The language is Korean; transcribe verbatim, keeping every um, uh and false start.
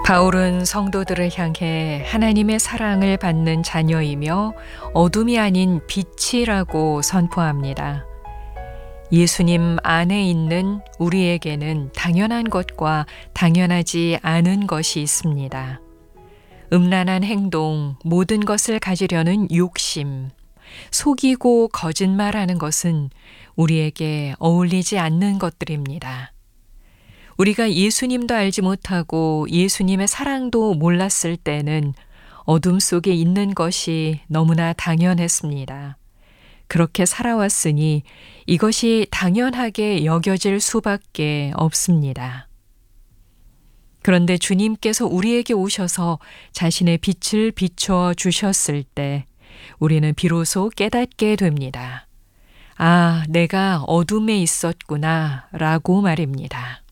바울은 성도들을 향해 하나님의 사랑을 받는 자녀이며 어둠이 아닌 빛이라고 선포합니다. 예수님 안에 있는 우리에게는 당연한 것과 당연하지 않은 것이 있습니다. 음란한 행동, 모든 것을 가지려는 욕심, 속이고 거짓말하는 것은 우리에게 어울리지 않는 것들입니다. 우리가 예수님도 알지 못하고 예수님의 사랑도 몰랐을 때는 어둠 속에 있는 것이 너무나 당연했습니다. 그렇게 살아왔으니 이것이 당연하게 여겨질 수밖에 없습니다. 그런데 주님께서 우리에게 오셔서 자신의 빛을 비추어 주셨을 때 우리는 비로소 깨닫게 됩니다. 아, 내가 어둠에 있었구나 라고 말입니다.